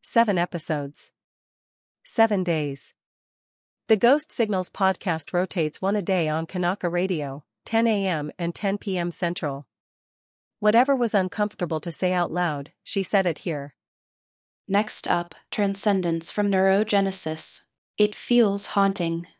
7 episodes. 7 days. The Ghost Signals podcast rotates one a day on Kanaka Radio, 10 a.m. and 10 p.m. Central. Whatever was uncomfortable to say out loud, she said it here. Next up, Transcendence from Neurogenesis. It feels haunting.